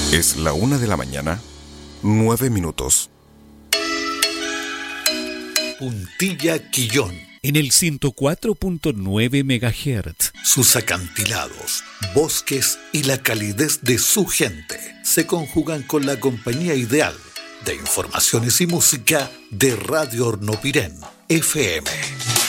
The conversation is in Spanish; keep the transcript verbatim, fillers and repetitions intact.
Es la una de la mañana, nueve minutos. Puntilla Quillón. En el ciento cuatro punto nueve megahertz. Sus acantilados, bosques y la calidez de su gente se conjugan con la compañía ideal de informaciones y música de Radio Hornopirén, F M.